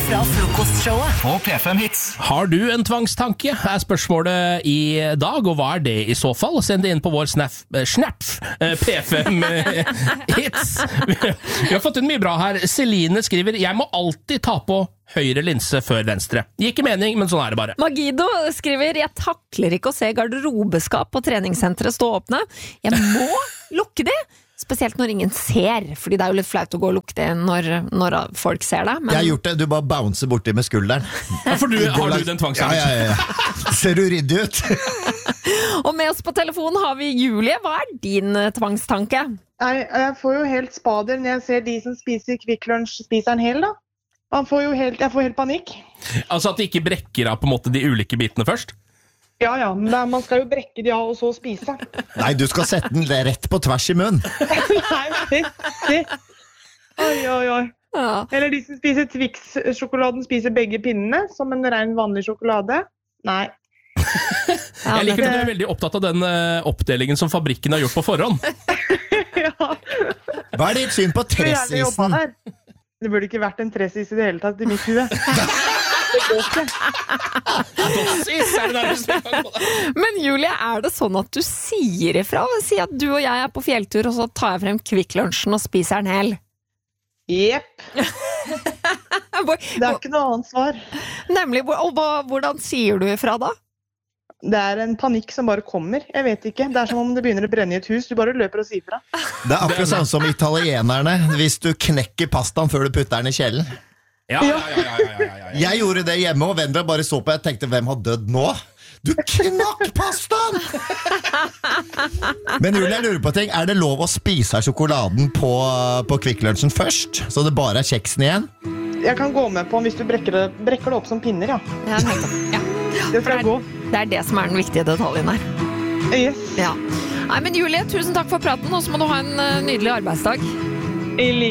fra frokostshowet på P5 Hits. Har du en tvangstanke, spørsmålet i dag, og hva det i så fall? Send det inn på vår snap P5 Hits. Vi har fått inn mye bra her. Celine skriver, jeg må alltid ta på høyre linse før venstre. Gir ikke mening, men sånn det bare. Magido skriver, jeg takler ikke å se garderobeskap på treningssenteret stå åpne. Jeg må lukke det. Spesielt når ingen ser, fordi det jo litt flaut å gå og lukte det når folk ser det. Men... Jeg har gjort det, du bare bouncer borti med skulderen. Ja, for har du den tvangstanken? Ja. Ser du ryddig ut? Og med oss på telefonen har vi Julie. Hva din tvangstanke? Jeg får jo helt spader når jeg ser de som spiser Kvikk Lunsj, spiser en hel da. Jeg får helt panikk. Altså at de ikke brekker av på en måte de ulike bitene først? Ja, men man skal jo brekke de av og så spise. Nei, du skal sette den rett på tvers i munnen. Nei. Oi. Ja. Eller de som spiser Twix-sjokoladen spiser begge pinnene som en ren vanlig sjokolade. Nei. Jeg liker at du veldig opptatt av den oppdelingen som fabrikken har gjort på forhånd. Ja. Hva ditt syn på tressisen? Det burde ikke vært en tressis i det hele tatt i mitt hue. Men Julie, det sånn at du sier ifra? Si at du og jeg på fjelltur, og så tar jeg frem Kvikk Lunsjen og spiser den hel. Jepp. Det ikke noe annet svar. Nemlig, og hvordan sier du ifra da? Det en panikk som bare kommer. Jeg vet ikke. Det som om det begynner å brenne i et hus. Du bare løper og sier fra. Det akkurat sånn som italienerne, hvis du knekker pastaen før du putter den i kjelen. Ja. Jeg gjorde det hjemme, og Vendra bare så på. Jeg tenkte, hvem har dødd nå? Du knakk pastaen! Men Julie, jeg lurer på ting. Det lov å spise sjokoladen på Kvikk Lunsjen først? Så det bare kjeksen igjen? Jeg kan gå med på hvis du brekker det opp som pinner, ja. Det får jeg gå. Det det som den viktige detaljen her. Yes. Ja. Nei, men Julie, tusen takk for praten, og så må du ha en nydelig arbeidsdag. I like